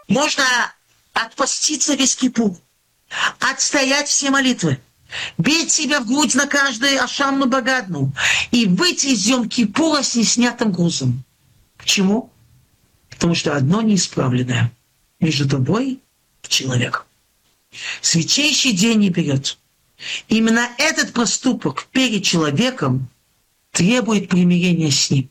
Можно отпоститься весь Кипур, отстоять все молитвы, бить себя в грудь на каждую ашамну багадну и выйти из Йом-Кипура с неснятым грузом. Почему? Потому что одно неисправленное между тобой и человеком. Святейший день не берет. Именно этот проступок перед человеком требует примирения с ним.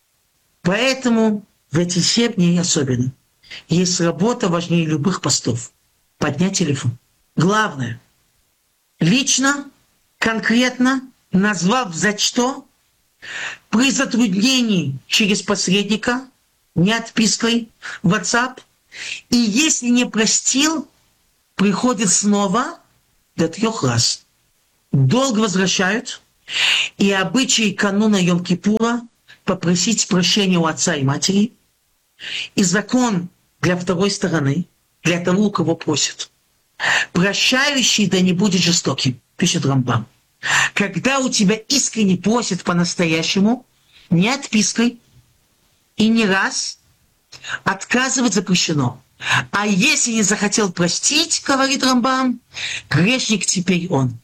Поэтому в эти 7 дней особенно есть работа важнее любых постов. Поднять телефон. Главное, лично, конкретно, назвав за что, при затруднении через посредника, не отпиской, WhatsApp, и если не простил, приходит снова до 3 раз. Долг возвращают, и обычай кануна Йом-Кипура попросить прощения у отца и матери, и закон для второй стороны, для того, у кого просят. Прощающий да не будет жестоким, пишет Рамбам. Когда у тебя искренне просят по-настоящему, не отпиской и не раз, отказывать запрещено. А если не захотел простить, говорит Рамбам, грешник теперь он.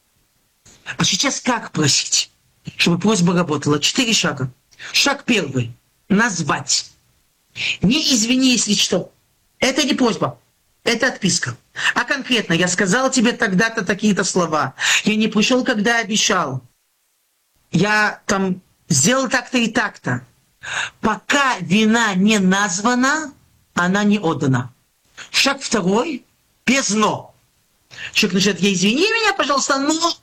А сейчас как просить, чтобы просьба работала? 4 шага. Шаг первый. Назвать. Не извини, если что. Это не просьба. Это отписка. А конкретно, я сказал тебе тогда-то такие-то слова. Я не пришел, когда обещал. Я там сделал так-то и так-то. Пока вина не названа, она не отдана. Шаг второй. Без «но». Человек начинает: я извини меня, пожалуйста, но...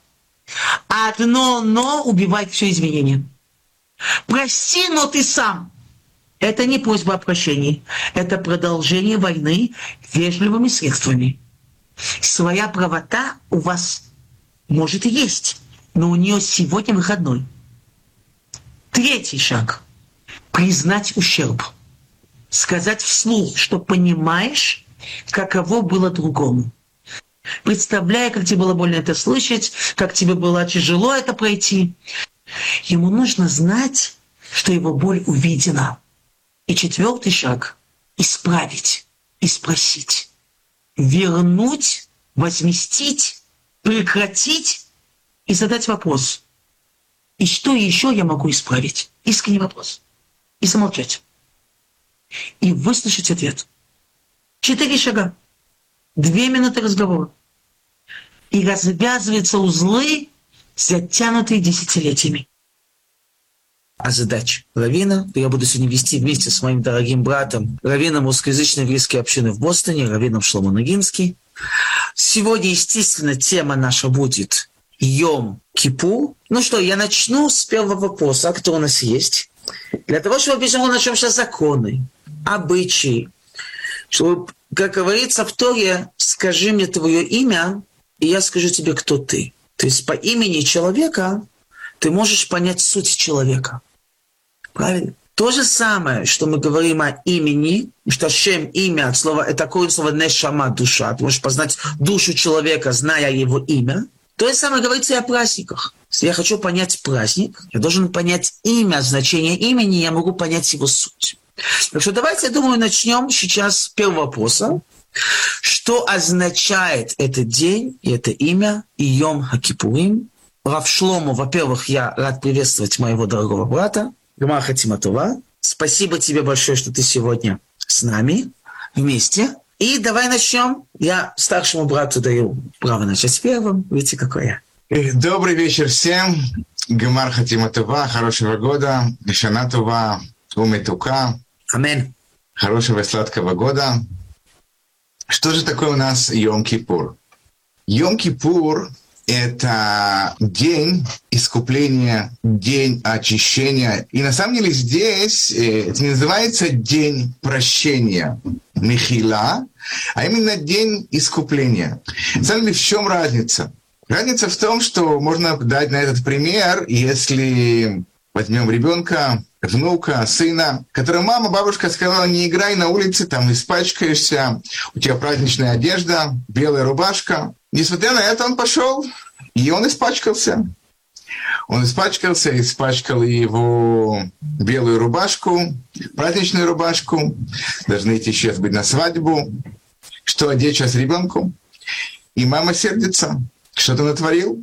Одно «но» убивает все извинение. Прости, но ты сам. Это не просьба о прощении. Это продолжение войны вежливыми средствами. Своя правота у вас может и есть, но у нее сегодня выходной. 3 шаг. Признать ущерб. Сказать вслух, что понимаешь, каково было другому. Представляя, как тебе было больно это слышать, как тебе было тяжело это пройти. Ему нужно знать, что его боль увидена. И 4 шаг – исправить и спросить. Вернуть, возместить, прекратить и задать вопрос. И что еще я могу исправить? Искренний вопрос. И замолчать. И выслушать ответ. 4 шага. 2 минуты разговора. И развязываются узлы, затянутые десятилетиями. А задача раввина я буду сегодня вести вместе с моим дорогим братом, раввином русскоязычной еврейской общины в Бостоне, раввином Шломо Ногинский. Сегодня, естественно, тема наша будет Йом-Кипур. Ну что, я начну с первого вопроса, который у нас есть. Для того, чтобы мы начнем сейчас законы, обычаи, чтобы, как говорится в Торе, скажи мне твое имя, и я скажу тебе, кто ты. То есть по имени человека ты можешь понять суть человека. Правильно? То же самое, что мы говорим о имени, что Шем, имя, от слова, это такое слово нешама, душа. Ты можешь познать душу человека, зная его имя. То же самое говорится и о праздниках. Если я хочу понять праздник, я должен понять имя, значение имени, я могу понять его суть. Так что давайте, я думаю, начнем сейчас с первого вопроса. Что означает этот день и это имя Йом ха-Кипурим? Рав Шломо, во-первых, я рад приветствовать моего дорогого брата, Гмар Хатима Това. Спасибо тебе большое, что ты сегодня с нами вместе. И давай начнем. Я старшему брату даю право начать первым. Видите, какой я. Добрый вечер всем. Гмар Хатима Това. Хорошего года. Шана Това. Уметука. Амин. Хорошего и сладкого года. Что же такое у нас Йом-Кипур? Йом-Кипур – это день искупления, день очищения. И на самом деле здесь это не называется день прощения, михила, а именно день искупления. На самом деле в чем разница? Разница в том, что можно дать на этот пример, если возьмем ребенка, внука, сына, которому мама, бабушка сказала: не играй на улице, там испачкаешься, у тебя праздничная одежда, белая рубашка. Несмотря на это, он пошел, и он испачкался. Он испачкался, испачкал его белую рубашку, праздничную рубашку, должны идти сейчас быть на свадьбу, что одеть сейчас ребенку. И мама сердится, что ты натворил.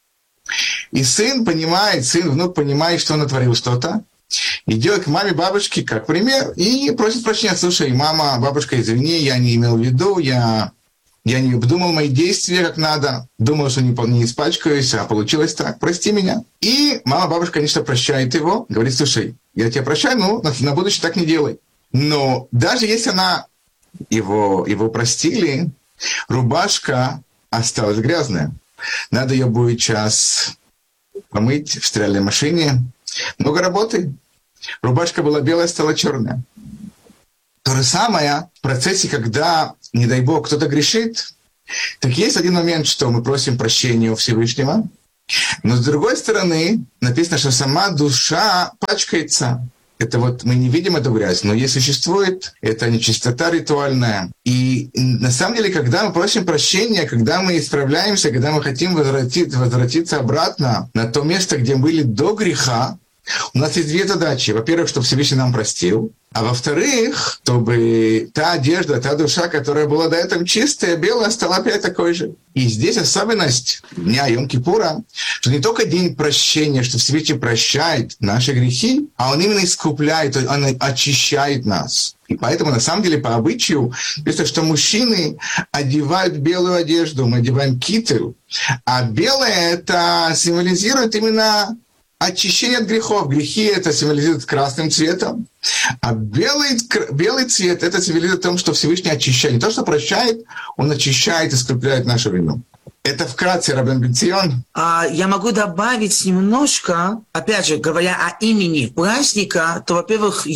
И внук понимает, что он натворил что-то, идет к маме, бабушке, как пример, и просит прощения. Слушай, мама, бабушка, извини, я не имел в виду, я не обдумал мои действия как надо, думал, что не испачкаюсь, а получилось так, прости меня. И мама, бабушка, конечно, прощает его, говорит, слушай, я тебя прощаю, но на будущее так не делай. Но даже если она его простили, рубашка осталась грязная. Надо ее будет сейчас помыть в стиральной машине. Много работы. Рубашка была белая, стала черная. То же самое в процессе, когда, не дай Бог, кто-то грешит, так есть один момент, что мы просим прощения у Всевышнего, но с другой стороны написано, что сама душа пачкается. Это вот мы не видим эту грязь, но ей существует эта нечистота ритуальная. И на самом деле, когда мы просим прощения, когда мы исправляемся, когда мы хотим возвратиться обратно на то место, где были до греха, у нас есть две задачи. Во-первых, чтобы Всевышний нам простил. А во-вторых, чтобы та одежда, та душа, которая была до этого чистая, белая, стала опять такой же. И здесь особенность дня Йом-Кипура, что не только день прощения, что Всевышний прощает наши грехи, а он именно искупляет, он очищает нас. И поэтому, на самом деле, по обычаю, это что мужчины одевают белую одежду, мы одеваем китель, а белое это символизирует именно очищение от грехов. Грехи это символизирует красным цветом, а белый цвет это символизирует том, что Всевышний очищает. Не то, что прощает, он очищает и искупляет нашу вину. Это вкратце, Рабби Бен-Цион. Я могу добавить немножко, опять же, говоря о имени праздника, то, во-первых,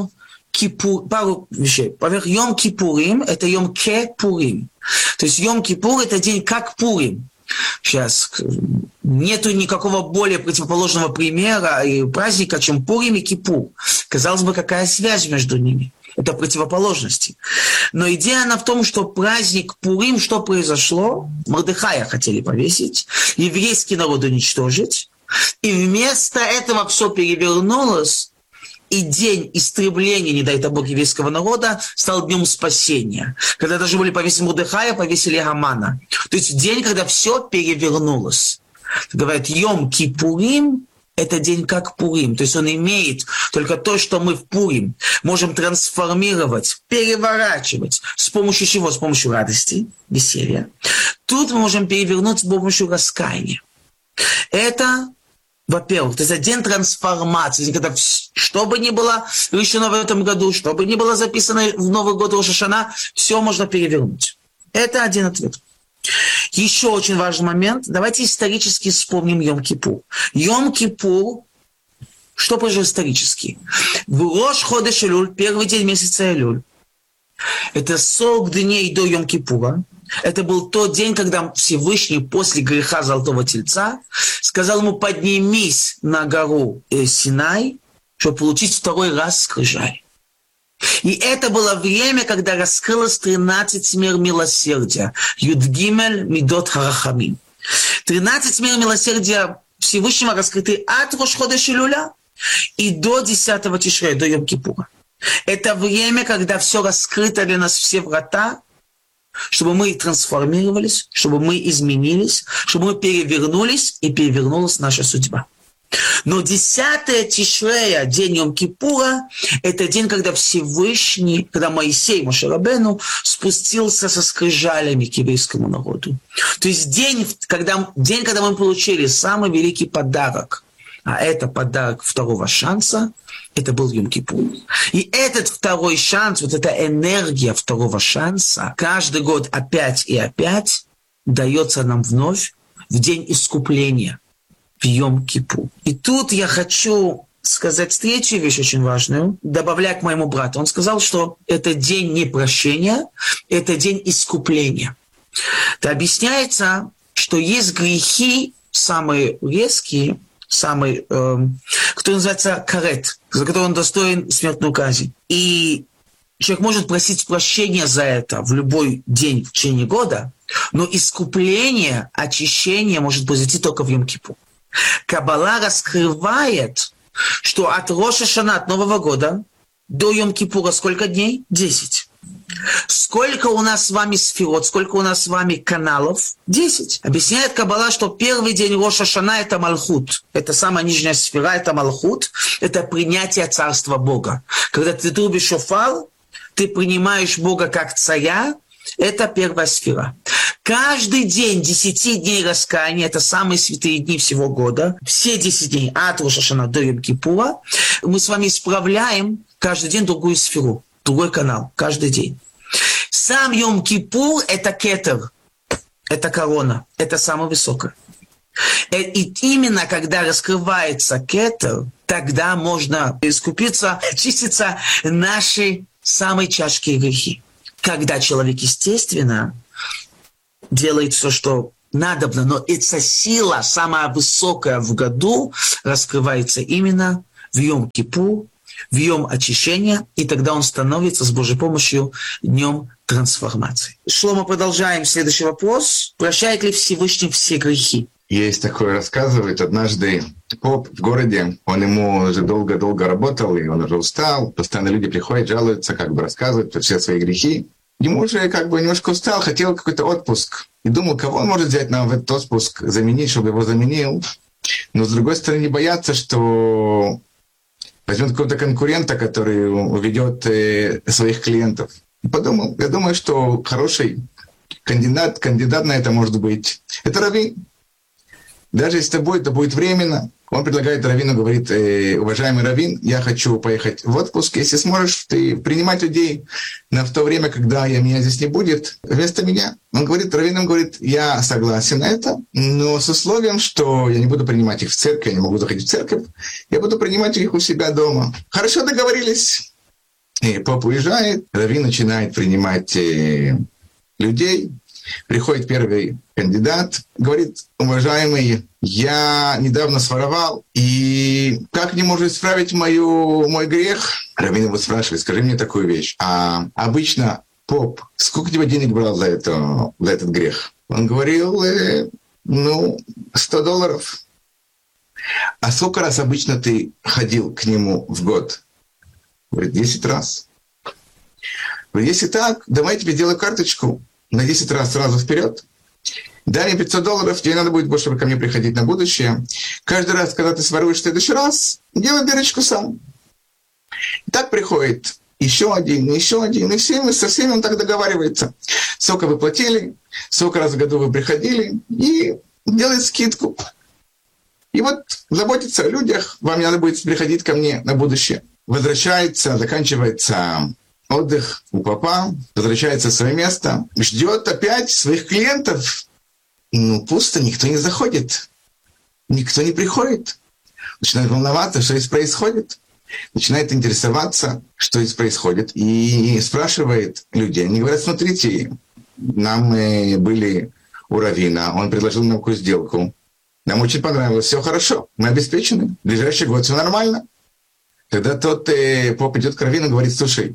пару вещей. Во-первых, Йом-Кипурим – это Йом-Ке-Пурим. То есть Йом-Кипур – это день как Пурим. Сейчас нету никакого более противоположного примера и праздника, чем Пурим и Кипур. Казалось бы, какая связь между ними? Это противоположности. Но идея она в том, что праздник Пурим, что произошло? Мордехая хотели повесить, еврейский народ уничтожить, и вместо этого все перевернулось, и день истребления, не дай Бог, еврейского народа стал днем спасения. Когда должны были повесить Мордехая, повесили Гамана. То есть день, когда все перевернулось. Говорят, Йом-Кипурим – это день как Пурим. То есть он имеет только то, что мы в Пурим можем трансформировать, переворачивать. С помощью чего? С помощью радости, веселья. Тут мы можем перевернуть с помощью раскаяния. Это... Во-первых, то есть это день трансформации, когда что бы ни было решено в этом году, что бы ни было записано в Новый год Рош ха-Шана, все можно перевернуть. Это один ответ. Еще очень важный момент. Давайте исторически вспомним Йом-Кипур. Йом-Кипур, что произошло исторически? В Рош ходеш Элюль, первый день месяца Элюль, это 40 дней до Йом-Кипура. Это был тот день, когда Всевышний после греха Золотого Тельца сказал ему: поднимись на гору Синай, чтобы получить второй раз скрижаль. И это было время, когда раскрылось 13 мер милосердия. Юд-Гимель Мидот Харахамим. 13 мер милосердия Всевышнего раскрыты от Рош ходеш Элюля и до 10-го Тишрея, до Йом-Кипура. Это время, когда все раскрыто для нас, все врата, чтобы мы трансформировались, чтобы мы изменились, чтобы мы перевернулись, и перевернулась наша судьба. Но 10-е Тишрея, день Йом-Кипура, это день, когда Всевышний, когда Моисей, Моше Рабейну, спустился со скрижалями к еврейскому народу. То есть день, когда мы получили самый великий подарок, а это подарок второго шанса, это был Йом-Кипур. И этот второй шанс, вот эта энергия второго шанса, каждый год опять и опять дается нам вновь в день искупления, в Йом-Кипур. И тут я хочу сказать третью вещь очень важную, добавляя к моему брату. Он сказал, что это день не прощения, это день искупления. Это объясняется, что есть грехи самые резкие, самый, который называется карет, за который он достоин смертной казни. И человек может просить прощения за это в любой день в течение года, но искупление, очищение может произойти только в Йом-Кипур. Каббала раскрывает, что от Рош ха-Шана, от Нового года, до Йом-Кипура сколько дней? 10. Сколько у нас с вами сферот, сколько у нас с вами каналов? 10. Объясняет Каббала, что первый день Рош ха-Шана – это Малхут. Это самая нижняя сфера, это Малхут. Это принятие царства Бога. Когда ты трубишь шофар, ты принимаешь Бога как царя, это первая сфера. Каждый день 10 дней раскаяния, это самые святые дни всего года. Все 10 дней от Рош ха-Шана до Йом-Кипура мы с вами исправляем каждый день другую сферу, другой канал, каждый день. Сам Йом-Кипур – это кетер, это корона, это самое высокое. И именно когда раскрывается кетер, тогда можно искупиться, очиститься наши самые тяжкие грехи. Когда человек, естественно, делает все, что надобно, но эта сила, самая высокая в году, раскрывается именно в Йом-Кипур, в Йом очищения, и тогда он становится с Божьей помощью днем трансформации. Шломо, продолжаем. Следующий вопрос. Прощает ли Всевышний все грехи? Есть такое, рассказывает, однажды поп в городе, он ему уже долго-долго работал, и он уже устал, постоянно люди приходят, жалуются, рассказывают про все свои грехи. Ему уже немножко устал, хотел какой-то отпуск. И думал, кого он может взять нам в этот отпуск, заменить, чтобы его заменил. Но, с другой стороны, не бояться, что возьмет какого-то конкурента, который уведет своих клиентов. И подумал, я думаю, что хороший кандидат на это может быть. Это раввин. Даже если это будет временно, он предлагает раввину, говорит, уважаемый раввин, я хочу поехать в отпуск, если сможешь ты принимать людей в то время, когда меня здесь не будет, вместо меня. Он говорит, раввин говорит, я согласен на это, но с условием, что я не буду принимать их в церковь, я не могу заходить в церковь, я буду принимать их у себя дома. Хорошо, договорились. И поп уезжает, раввин начинает принимать людей. Приходит первый кандидат, говорит, уважаемый, я недавно своровал, и как не может исправить мой грех? Раввин его спрашивает, скажи мне такую вещь. А обычно, поп, сколько тебе денег брал за этот грех? Он говорил, $100. А сколько раз обычно ты ходил к нему в год? Говорит, 10 раз. Говорит, если так, давай я тебе сделаю карточку на 10 раз сразу вперед. Дай мне $500, тебе надо будет больше ко мне приходить на будущее. Каждый раз, когда ты своруешь в следующий раз, делай дырочку сам. И так приходит еще один, и со всеми он так договаривается. Сколько вы платили, сколько раз в году вы приходили, и делает скидку. И вот заботиться о людях, вам не надо будет приходить ко мне на будущее. Возвращается, заканчивается отдых у попа, возвращается в свое место, ждет опять своих клиентов. Пусто, никто не заходит, никто не приходит. Начинает волноваться, что здесь происходит. Начинает интересоваться, что здесь происходит, и спрашивает людей. Они говорят, смотрите, мы были у раввина, он предложил нам такую сделку. Нам очень понравилось, все хорошо, мы обеспечены, в ближайший год все нормально. Тогда тот поп идет к раввину и говорит, слушай,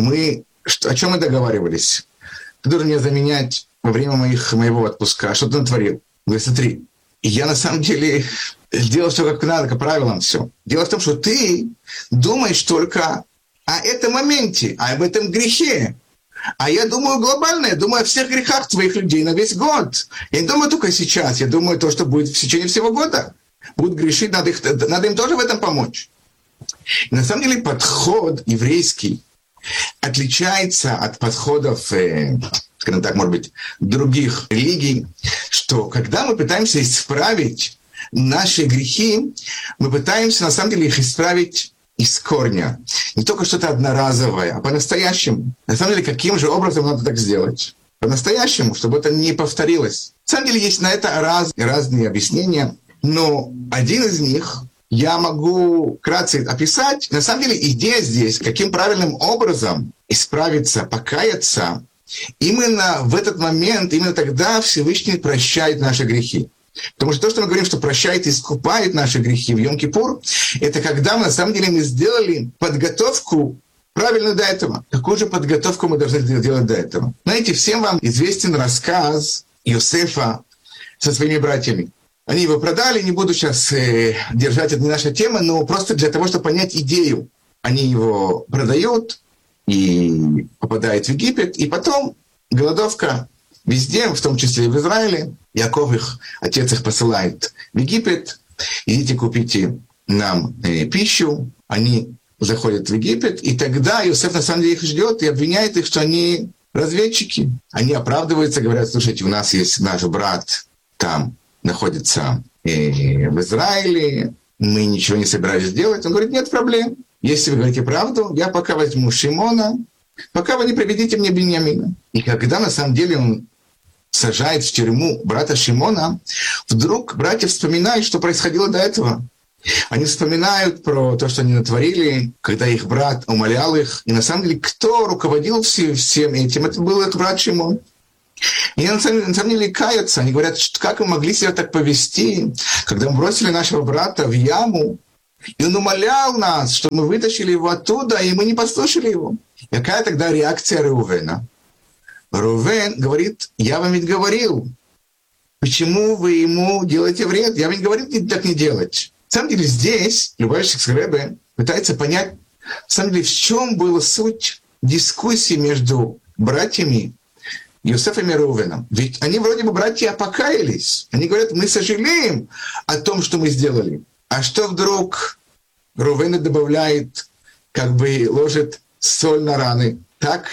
о чем мы договаривались? Ты должен меня заменять во время моего отпуска. Что ты натворил? Говорит, смотри, я на самом деле делал все как надо, по правилам все. Дело в том, что ты думаешь только о этом моменте, об этом грехе. А я думаю глобально, я думаю о всех грехах твоих людей на весь год. Я не думаю только сейчас, я думаю то, что будет в течение всего года. Будут грешить, надо им тоже в этом помочь. И на самом деле подход еврейский отличается от подходов, скажем так, может быть, других религий, что когда мы пытаемся исправить наши грехи, мы пытаемся на самом деле их исправить из корня. Не только что-то одноразовое, а по-настоящему. На самом деле, каким же образом надо так сделать? По-настоящему, чтобы это не повторилось. На самом деле, есть на это разные объяснения, но один из них я могу вкратце описать. На самом деле, идея здесь, каким правильным образом исправиться, покаяться, именно в этот момент, именно тогда Всевышний прощает наши грехи. Потому что то, что мы говорим, что прощает и искупает наши грехи в Йом-Кипур, это когда мы, на самом деле, мы сделали подготовку правильную до этого. Какую же подготовку мы должны делать до этого? Знаете, всем вам известен рассказ Иосифа со своими братьями. Они его продали, не буду сейчас держать, это не наша тема, но просто для того, чтобы понять идею. Они его продают и попадают в Египет, и потом голодовка везде, в том числе и в Израиле. Яков их, отец их посылает в Египет. Идите, купите нам пищу. Они заходят в Египет, и тогда Иосиф на самом деле их ждет и обвиняет их, что они разведчики. Они оправдываются, говорят: слушайте, у нас есть наш брат, там находится в Израиле, мы ничего не собирались делать. Он говорит: нет проблем. Если вы говорите правду, я пока возьму Шимона, пока вы не приведите мне Биньямина. И когда на самом деле он сажает в тюрьму брата Шимона, вдруг братья вспоминают, что происходило до этого. Они вспоминают про то, что они натворили, когда их брат умолял их. И на самом деле, кто руководил всем этим, это был их брат Шимон. И они на самом деле каются. Они говорят: как вы могли себя так повести, когда мы бросили нашего брата в яму, и он умолял нас, чтобы мы вытащили его оттуда, и мы не послушали его. Какая тогда реакция Реувена? Реувен говорит: я вам ведь говорил, почему вы ему делаете вред? Я вам ведь говорил так не делать. На самом деле здесь Любавичский Ребе пытается понять, на самом деле, в чем была суть дискуссии между братьями Йосефом и Реувеном. Ведь они вроде бы братья покаялись. Они говорят: мы сожалеем о том, что мы сделали. А что вдруг Реувен добавляет, ложит соль на раны? Так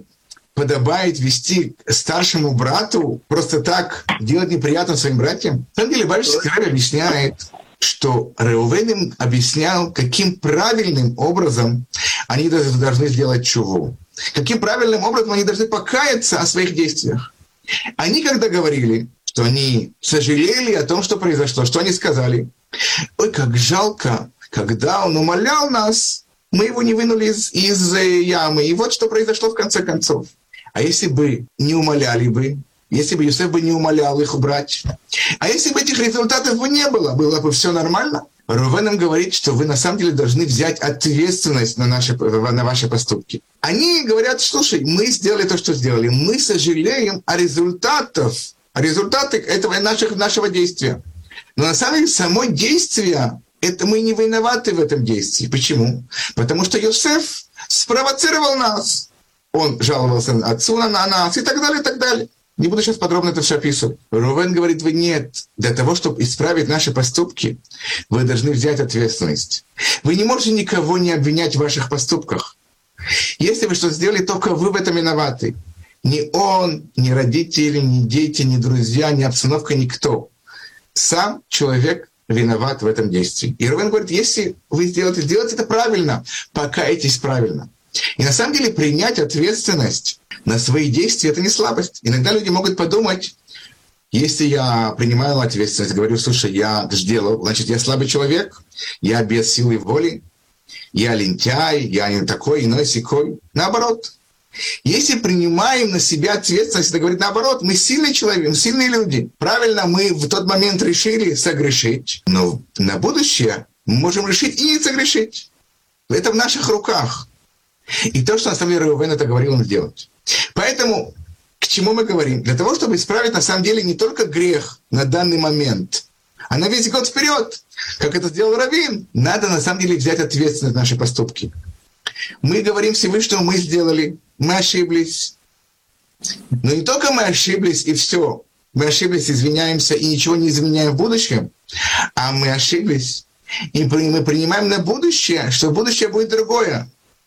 подобает вести старшему брату, просто так делать неприятно своим братьям? На самом деле, Любавичский Ребе объясняет, что Реувен им объяснял, каким правильным образом они должны сделать чуву. Каким правильным образом они должны покаяться о своих действиях. Они когда говорили, что они сожалели о том, что произошло, что они сказали: ой, как жалко, когда он умолял нас, мы его не вынули из ямы. И вот что произошло в конце концов. А если бы не умоляли бы, если бы Йосеф бы не умолял их убрать, а если бы этих результатов бы не было, было бы все нормально? Реувен им говорит, что вы на самом деле должны взять ответственность на ваши поступки. Они говорят: слушай, мы сделали то, что сделали, мы сожалеем о результатах нашего действия. Но на самом деле само действие, это мы не виноваты в этом действии. Почему? Потому что Йосеф спровоцировал нас. Он жаловался отцу на нас и так далее, и так далее. Не буду сейчас подробно это все описывать. Реувен говорит: вы нет. Для того, чтобы исправить наши поступки, вы должны взять ответственность. Вы не можете никого не обвинять в ваших поступках. Если вы что-то сделали, только вы в этом виноваты. Ни он, ни родители, ни дети, ни друзья, ни обстановка, никто. Сам человек виноват в этом действии. И Реувен говорит: если вы сделаете это правильно, покайтесь правильно. И на самом деле принять ответственность на свои действия – это не слабость. Иногда люди могут подумать: если я принимаю ответственность, говорю: слушай, я сделал, значит, я слабый человек, я без силы воли, я лентяй, я не такой, иной, сякой. Наоборот. Если принимаем на себя ответственность, это говорит наоборот: мы сильный человек, мы сильные люди. Правильно, мы в тот момент решили согрешить, но на будущее мы можем решить и не согрешить. Это в наших руках. И то, что на самом деле Реувен это говорил им сделать. Поэтому к чему мы говорим? Для того, чтобы исправить на самом деле не только грех на данный момент, а на весь год вперед, как это сделал Равин, надо на самом деле взять ответственность за наши поступки. Мы говорим Всевышнему: мы сделали, мы ошиблись. Но не только мы ошиблись и все. Мы ошиблись, извиняемся и ничего не изменяем в будущем, а мы ошиблись. И мы принимаем на будущее, что будущее будет другое.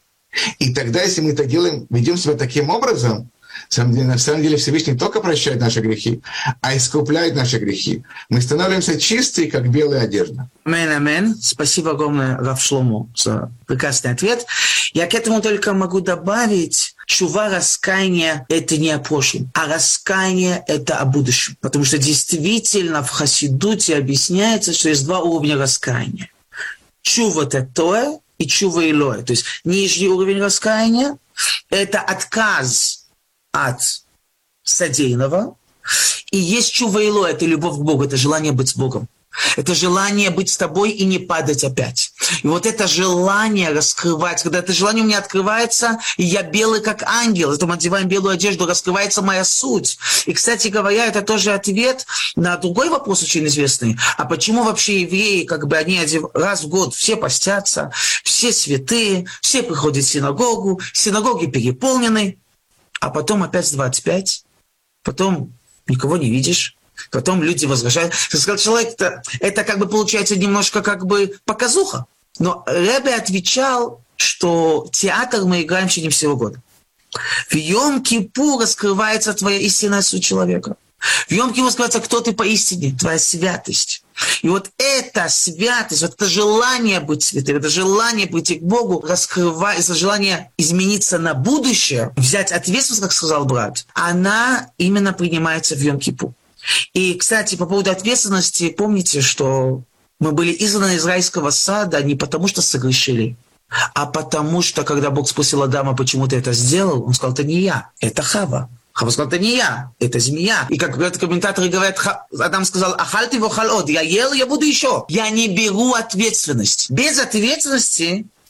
И тогда, если мы это делаем, ведем себя таким образом, на самом деле Всевышний не только прощает наши грехи, а искупляет наши грехи. Мы становимся чистые, как белая одежда. Амен. Спасибо огромное, Рав Шломо, за прекрасный ответ. Я к этому только могу добавить: чува, раскаяние – это не о прошлом, а раскаяние – это о будущем. Потому что действительно в Хасидуте объясняется, что есть два уровня раскаяния. Чува – это тое, и чува илоэ. То есть нижний уровень раскаяния – это отказ от содеянного. И есть чува илоэ – это любовь к Богу, это желание быть с Богом. Это желание быть с тобой и не падать опять. И вот это желание раскрывается. Когда это желание у меня открывается, и я белый как ангел, это мы одеваем белую одежду, раскрывается моя суть. И, кстати говоря, это тоже ответ на другой вопрос очень известный. А почему вообще евреи, они раз в год все постятся, все святые, все приходят в синагогу, синагоги переполнены, а потом опять 25, потом никого не видишь. Потом люди возражают. Сказал человек, это получается немножко показуха. Но Ребе отвечал, что театр мы играем в течение всего года. В Йом-Кипур раскрывается твоя истинная суть человека. В Йом-Кипур раскрывается, кто ты поистине, твоя святость. И вот эта святость, вот это желание быть святым, это желание прийти к Богу, раскрывается, желание измениться на будущее, взять ответственность, как сказал брат, она именно принимается в Йом-Кипур. И, кстати, по поводу ответственности, помните, что мы были изгнаны из райского сада не потому, что согрешили, а потому что, когда Бог спросил Адама, почему ты это сделал, он сказал, это не я, это Хава. Хава сказал, это не я, это змея. И как комментаторы говорят, Адам сказал, ахальти вохалот, я ел, я буду еще. Я не беру ответственность. Без ответственности